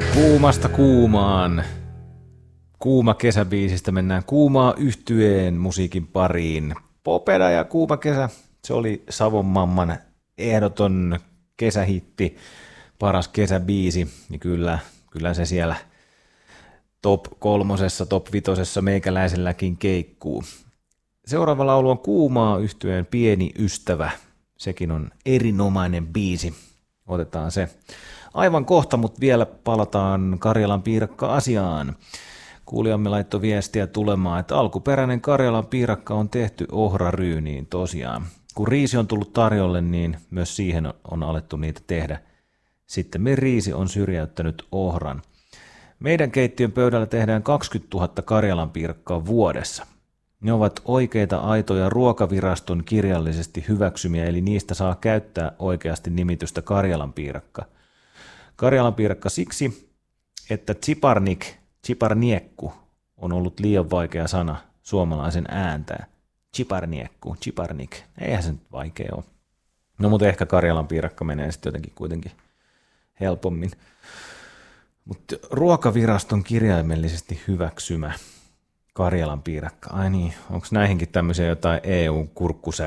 Kuumasta kuumaan. Kuuma kesäbiisistä mennään Kuumaa yhtyeen musiikin pariin. Popeda ja Kuuma kesä, se oli Savon Mamman ehdoton kesähitti, paras kesäbiisi. Ja kyllä se siellä top 3, top 5 meikäläiselläkin keikkuu. Seuraava laulu on Kuumaa yhtyeen Pieni ystävä. Sekin on erinomainen biisi. Otetaan se aivan kohta, mutta vielä palataan Karjalan piirakka-asiaan. Kuulijamme laittoi viestiä tulemaan, että alkuperäinen Karjalan piirakka on tehty ohraryyniin tosiaan. Kun riisi on tullut tarjolle, niin myös siihen on alettu niitä tehdä. Sitten me riisi on syrjäyttänyt ohran. Meidän keittiön pöydällä tehdään 20 000 Karjalan piirakkaa vuodessa. Ne ovat oikeita aitoja Ruokaviraston kirjallisesti hyväksymiä, eli niistä saa käyttää oikeasti nimitystä Karjalan piirakka. Karjalan piirakka siksi, että tsiparniekku on ollut liian vaikea sana suomalaisen ääntää. Tsiparnik, eihän se nyt vaikea ole. No mutta ehkä Karjalan piirakka menee sitten jotenkin kuitenkin helpommin. Mutta Ruokaviraston kirjaimellisesti hyväksymä Karjalan piirakka. Ai niin, onko näihinkin tämmöisiä jotain EU-kurkkusäädöksiä